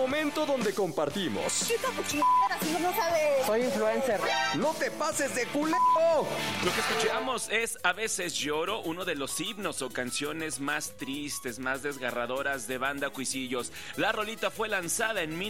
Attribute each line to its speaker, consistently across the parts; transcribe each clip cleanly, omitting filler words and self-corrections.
Speaker 1: momento donde compartimos.
Speaker 2: ¿Qué capuchingada si no sabes?
Speaker 3: Soy influencer.
Speaker 1: ¡No te pases de culero!
Speaker 4: Lo que escuchamos es A veces lloro, uno de los himnos o canciones más tristes, más desgarradoras de Banda Cuisillos. La rolita fue lanzada en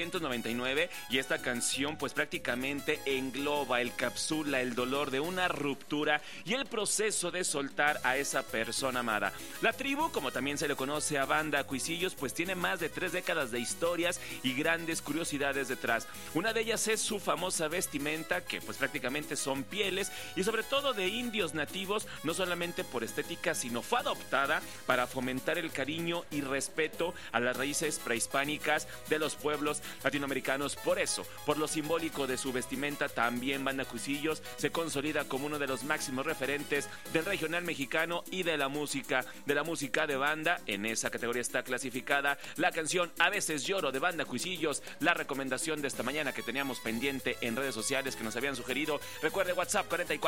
Speaker 4: 1999 y esta canción pues prácticamente engloba, encapsula el dolor de una ruptura y el proceso de soltar a esa persona amada. La tribu, como también se le conoce a Banda Cuisillos, pues tiene más de 3 décadas de historias y grandes curiosidades detrás. Una de ellas es su famosa vestimenta, que pues prácticamente son pieles y sobre todo de indios nativos, no solamente por estética, sino fue adoptada para fomentar el cariño y respeto a las raíces prehispánicas de los pueblos latinoamericanos. Por eso, por lo simbólico de su vestimenta, también Banda Cuisillos se consolida como uno de los máximos referentes del regional mexicano y de la música de banda. En esa categoría está clasificada la canción A veces lloro de Banda Cuisillos, la recomendación de esta mañana que teníamos pendiente en redes sociales que nos habían sugerido. Recuerde WhatsApp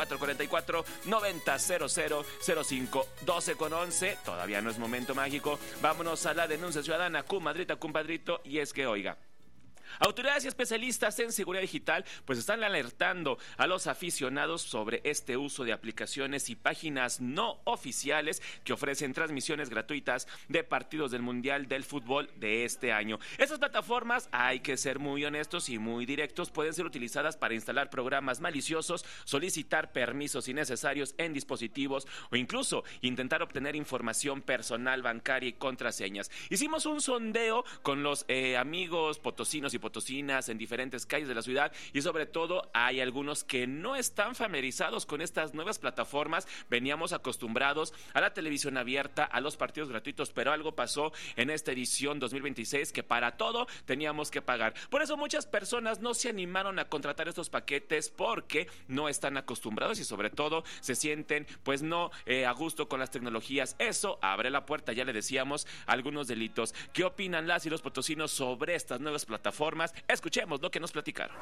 Speaker 4: 4444 90 00 05 12 con 11. Todavía no es momento mágico. Vámonos a la denuncia ciudadana, comadrita, compadrito, y es que oiga, autoridades y especialistas en seguridad digital pues están alertando a los aficionados sobre este uso de aplicaciones y páginas no oficiales que ofrecen transmisiones gratuitas de partidos del Mundial del Fútbol de este año. Estas plataformas, hay que ser muy honestos y muy directos, pueden ser utilizadas para instalar programas maliciosos, solicitar permisos innecesarios en dispositivos o incluso intentar obtener información personal, bancaria y contraseñas. Hicimos un sondeo con los amigos potosinos y potosinas en diferentes calles de la ciudad y sobre todo hay algunos que no están familiarizados con estas nuevas plataformas. Veníamos acostumbrados a la televisión abierta, a los partidos gratuitos, pero algo pasó en esta edición 2026 que para todo teníamos que pagar. Por eso muchas personas no se animaron a contratar estos paquetes porque no están acostumbrados y sobre todo se sienten pues no a gusto con las tecnologías. Eso abre la puerta, ya le decíamos, a algunos delitos. ¿Qué opinan las y los potosinos sobre estas nuevas plataformas? Escuchemos lo que nos platicaron.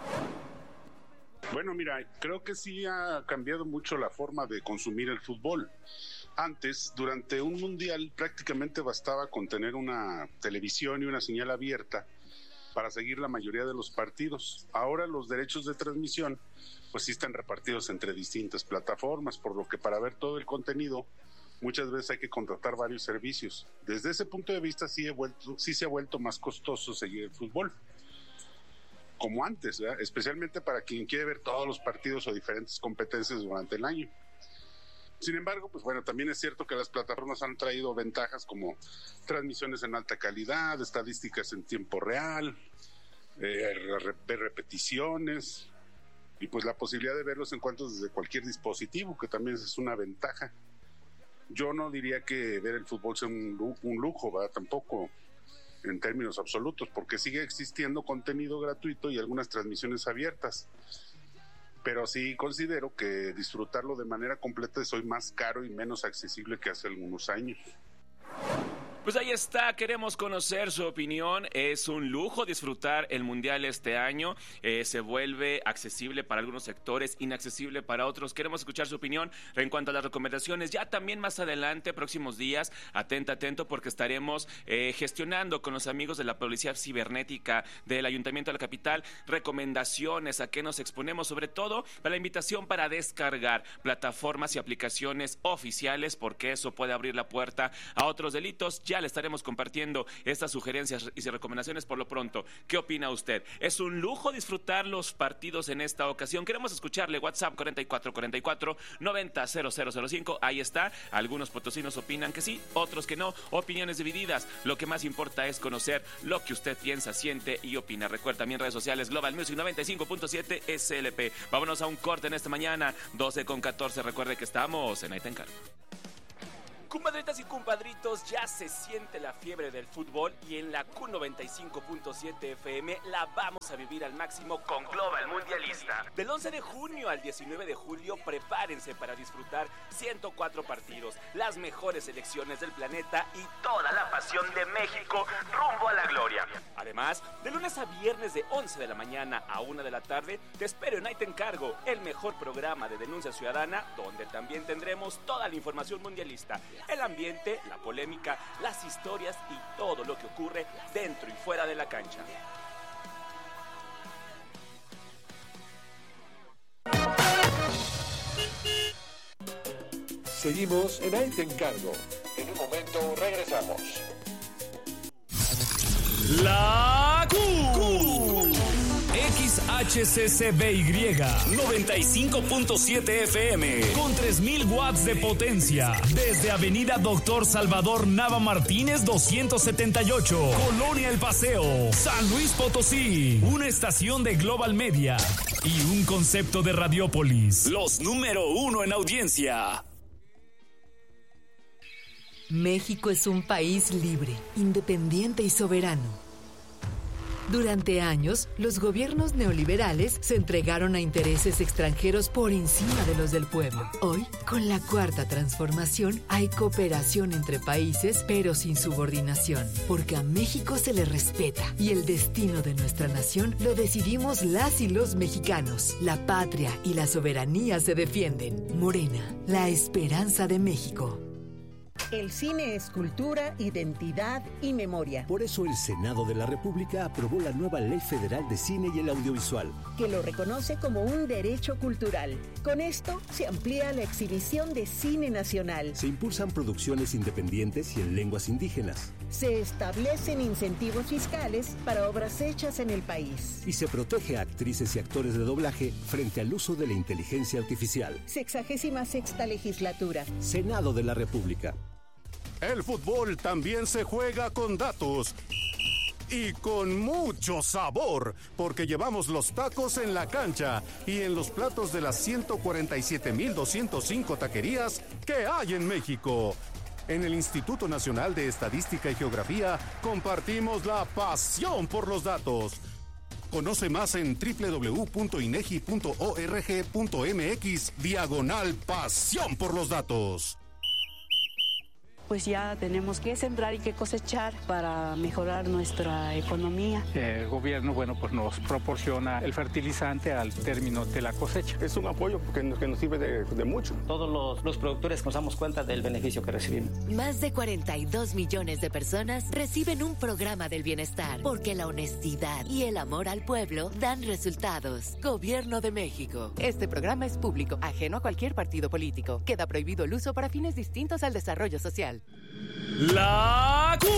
Speaker 5: Bueno, mira, creo que sí ha cambiado mucho la forma de consumir el fútbol. Antes, durante un mundial, prácticamente bastaba con tener una televisión y una señal abierta para seguir la mayoría de los partidos. Ahora los derechos de transmisión pues sí están repartidos entre distintas plataformas, por lo que para ver todo el contenido muchas veces hay que contratar varios servicios. Desde ese punto de vista sí se ha vuelto más costoso seguir el fútbol como antes, ¿verdad? Especialmente para quien quiere ver todos los partidos o diferentes competencias durante el año. Sin embargo, pues bueno, también es cierto que las plataformas han traído ventajas como transmisiones en alta calidad, estadísticas en tiempo real, ver repeticiones y pues la posibilidad de ver los encuentros desde cualquier dispositivo, que también es una ventaja. Yo no diría que ver el fútbol sea un lujo, ¿verdad? Tampoco en términos absolutos, porque sigue existiendo contenido gratuito y algunas transmisiones abiertas. Pero sí considero que disfrutarlo de manera completa es hoy más caro y menos accesible que hace algunos años.
Speaker 4: Pues ahí está, queremos conocer su opinión. Es un lujo disfrutar el Mundial este año. Se vuelve accesible para algunos sectores, inaccesible para otros. Queremos escuchar su opinión en cuanto a las recomendaciones. Ya también más adelante, próximos días, atento, porque estaremos gestionando con los amigos de la Policía Cibernética del Ayuntamiento de la Capital recomendaciones a qué nos exponemos, sobre todo para la invitación para descargar plataformas y aplicaciones oficiales, porque eso puede abrir la puerta a otros delitos. Ya le estaremos compartiendo estas sugerencias y recomendaciones por lo pronto. ¿Qué opina usted? ¿Es un lujo disfrutar los partidos en esta ocasión? Queremos escucharle. WhatsApp 4444 90 0005. Ahí está. Algunos potosinos opinan que sí, otros que no. Opiniones divididas. Lo que más importa es conocer lo que usted piensa, siente y opina. Recuerda también redes sociales Global Music 95.7 SLP. Vámonos a un corte en esta mañana, 12:14. Recuerde que estamos en Ahí te encargo. Compadritas y compadritos, ya se siente la fiebre del fútbol y en la Q95.7 FM la vamos a vivir al máximo con Global Mundialista. Del 11 de junio al 19 de julio, prepárense para disfrutar 104 partidos, las mejores selecciones del planeta y toda la pasión de México rumbo a la gloria. Además, de lunes a viernes de 11 de la mañana a 1 de la tarde, te espero en Ahí te encargo, el mejor programa de denuncia ciudadana, donde también tendremos toda la información mundialista. El ambiente, la polémica, las historias y todo lo que ocurre dentro y fuera de la cancha.
Speaker 1: Seguimos en Ahí Te Encargo. En un momento regresamos.
Speaker 3: La Q. XHCCBY 95.7 FM con 3000 watts de potencia desde Avenida Doctor Salvador Nava Martínez 278, Colonia El Paseo, San Luis Potosí. Una estación de Global Media y un concepto de Radiópolis. Los número 1 en audiencia.
Speaker 6: México es un país libre, independiente y soberano. Durante años, los gobiernos neoliberales se entregaron a intereses extranjeros por encima de los del pueblo. Hoy, con la Cuarta Transformación, hay cooperación entre países, pero sin subordinación, porque a México se le respeta y el destino de nuestra nación lo decidimos las y los mexicanos. La patria y la soberanía se defienden. Morena, la esperanza de México.
Speaker 7: El cine es cultura, identidad y memoria.
Speaker 8: Por eso el Senado de la República aprobó la nueva Ley Federal de Cine y el Audiovisual,
Speaker 7: que lo reconoce como un derecho cultural. Con esto se amplía la exhibición de cine nacional.
Speaker 8: Se impulsan producciones independientes y en lenguas indígenas.
Speaker 7: Se establecen incentivos fiscales para obras hechas en el país.
Speaker 8: Y se protege a actrices y actores de doblaje frente al uso de la inteligencia artificial.
Speaker 7: 66ª legislatura.
Speaker 8: Senado de la República.
Speaker 9: El fútbol también se juega con datos y con mucho sabor, porque llevamos los tacos en la cancha y en los platos de las 147,205 taquerías que hay en México. En el Instituto Nacional de Estadística y Geografía compartimos la pasión por los datos. Conoce más en www.inegi.org.mx/pasión por los datos.
Speaker 10: Pues ya tenemos que sembrar y que cosechar para mejorar nuestra economía.
Speaker 11: El gobierno, pues nos proporciona el fertilizante al término de la cosecha.
Speaker 12: Es un apoyo que nos sirve de mucho.
Speaker 13: Todos los productores nos damos cuenta del beneficio que recibimos.
Speaker 14: Más de 42 millones de personas reciben un programa del bienestar, porque la honestidad y el amor al pueblo dan resultados. Gobierno de México.
Speaker 15: Este programa es público, ajeno a cualquier partido político. Queda prohibido el uso para fines distintos al desarrollo social.
Speaker 3: La Q.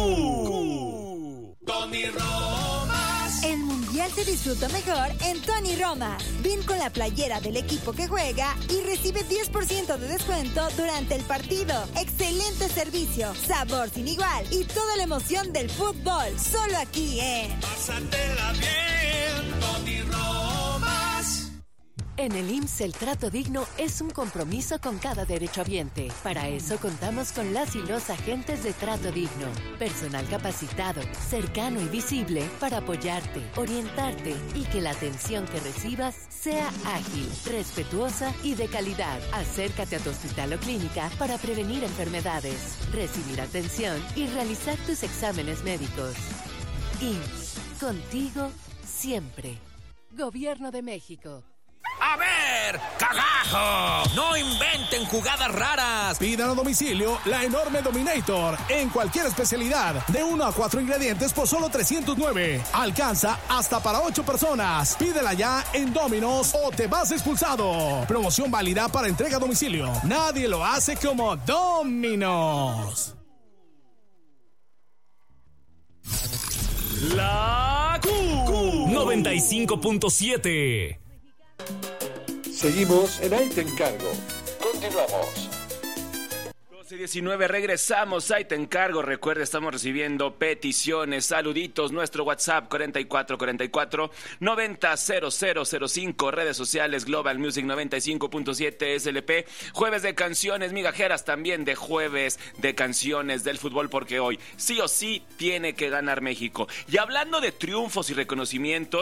Speaker 16: Tony Romas.
Speaker 2: El mundial se disfruta mejor en Tony Roma. Ven con la playera del equipo que juega y recibe 10% de descuento durante el partido. Excelente servicio, sabor sin igual y toda la emoción del fútbol. Solo aquí en
Speaker 16: Pásatela bien, Tony Romas.
Speaker 14: En el IMSS el trato digno es un compromiso con cada derechohabiente. Para eso contamos con las y los agentes de trato digno. Personal capacitado, cercano y visible para apoyarte, orientarte y que la atención que recibas sea ágil, respetuosa y de calidad. Acércate a tu hospital o clínica para prevenir enfermedades, recibir atención y realizar tus exámenes médicos. IMSS, contigo siempre. Gobierno de México.
Speaker 3: ¡A ver! ¡Cagajo! ¡No inventen jugadas raras!
Speaker 17: Pidan a domicilio la enorme Dominator en cualquier especialidad. De 1 a 4 ingredientes por solo 309. Alcanza hasta para 8 personas. Pídela ya en Domino's o te vas expulsado. Promoción válida para entrega a domicilio. Nadie lo hace como Domino's.
Speaker 3: La Q. 95.7.
Speaker 1: Seguimos en Ahí Te Encargo. Continuamos.
Speaker 4: 12:19, regresamos. Ahí Te Encargo. Recuerda, estamos recibiendo peticiones, saluditos. Nuestro WhatsApp 4444-900005. Redes sociales Global Music 95.7 SLP. Jueves de canciones migajeras, también de jueves de canciones del fútbol, porque hoy sí o sí tiene que ganar México. Y hablando de triunfos y reconocimientos,